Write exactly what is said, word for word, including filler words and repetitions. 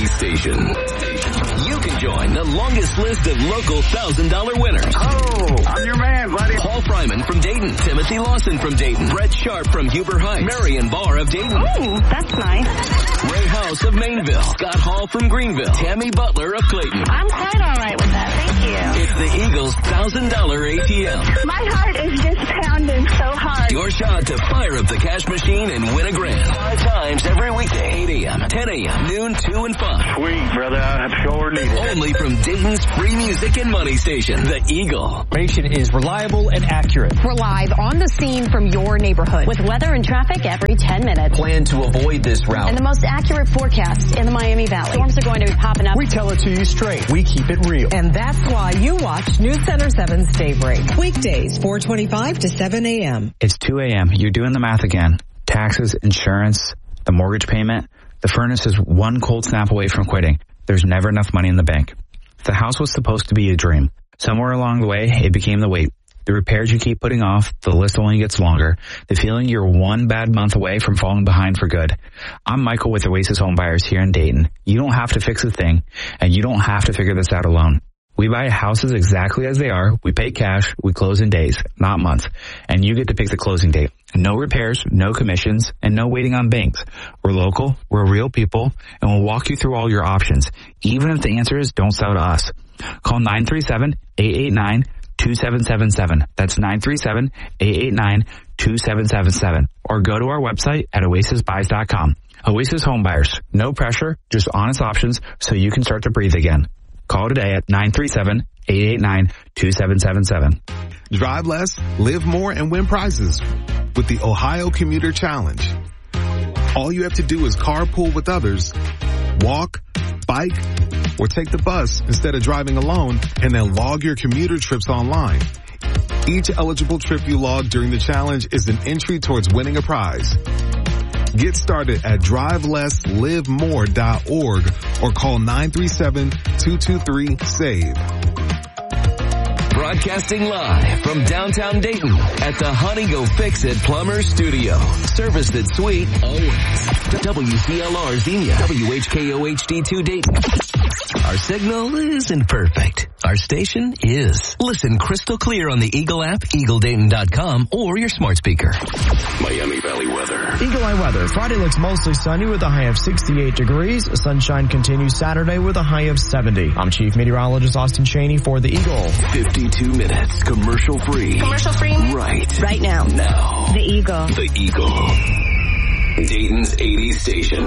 eighties station. You can join the longest list of local one thousand dollars winners. Oh, I'm your man, buddy. Paul Fryman from Dayton, Timothy Lawson from Dayton, Brett Sharp from Huber Heights, Marion Barr of Dayton. Oh, that's nice. Ray House of Mainville, Scott Hall from Greenville, Tammy Butler of Clayton. I'm quite all right with that. Thank you. It's the Eagles one thousand dollars A T M. My heart is just pounding so hard. Your shot to fire up the cash machine and win a grand. Five times every weekday, eight a.m., ten a.m., noon, two, and five. Sweet, brother. I sure need it. Only from Dayton's free music and money station, The Eagle. Information is reliable and accurate. We're live on the scene from your neighborhood with weather and traffic every ten minutes. Plan to avoid this route. And the most accurate forecast in the Miami Valley. Storms are going to be popping up. We tell it to you straight. We keep it real. And that's why you watch News Center seven's Daybreak. Weekdays, four twenty-five to seven a.m. It's two a.m. You're doing the math again. Taxes, insurance, the mortgage payment. The furnace is one cold snap away from quitting. There's never enough money in the bank. The house was supposed to be a dream. Somewhere along the way, it became the wait. The repairs you keep putting off, the list only gets longer. The feeling you're one bad month away from falling behind for good. I'm Michael with Oasis Home Buyers here in Dayton. You don't have to fix a thing, and you don't have to figure this out alone. We buy houses exactly as they are. We pay cash. We close in days, not months. And you get to pick the closing date. No repairs, no commissions, and no waiting on banks. We're local, we're real people, and we'll walk you through all your options. Even if the answer is don't sell to us. Call nine three seven, eight eight nine, two seven seven seven. That's nine three seven, eight eight nine, two seven seven seven. Or go to our website at oasis buys dot com. Oasis Home Buyers. No pressure, just honest options so you can start to breathe again. Call today at nine three seven, eight eight nine, two seven seven seven. Drive less, live more, and win prizes with the Ohio Commuter Challenge. All you have to do is carpool with others, walk, bike, or take the bus instead of driving alone, and then log your commuter trips online. Each eligible trip you log during the challenge is an entry towards winning a prize. Get started at drive less live more dot org or call nine three seven, two two three, save. Broadcasting live from downtown Dayton at the Honey Go Fix It Plumber Studio. Service that's sweet always. W C L R Xenia, W H K O H D two Dayton. Our signal isn't perfect. Our station is. Listen crystal clear on the Eagle app, eagle dayton dot com, or your smart speaker. Miami Valley weather. Eagle Eye weather. Friday looks mostly sunny with a high of sixty-eight degrees. Sunshine continues Saturday with a high of seventy. I'm Chief Meteorologist Austin Cheney for the Eagle. fifty-two minutes, commercial free. Commercial free? Right. Right now. Now. The Eagle. The Eagle. Dayton's eighties station.